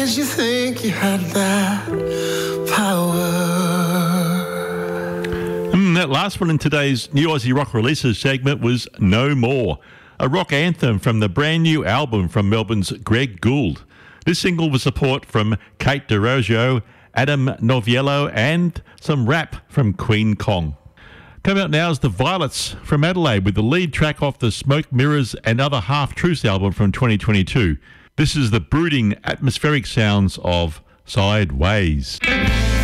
did you think you had that power? That last one in today's New Aussie Rock Releases segment was No More, a rock anthem from the brand new album from Melbourne's Greg Gould. This single was support from Kate DeRoggio, Adam Noviello, and some rap from Queen Kong. Coming out now is The Violets from Adelaide with the lead track off the Smoke Mirrors and Other Half Truths album from 2022. This is the brooding, atmospheric sounds of Sideways.